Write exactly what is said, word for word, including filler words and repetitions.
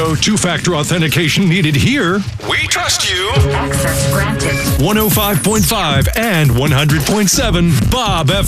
No two-factor authentication needed here. We trust you. Access granted. one oh five point five and one hundred point seven Bob F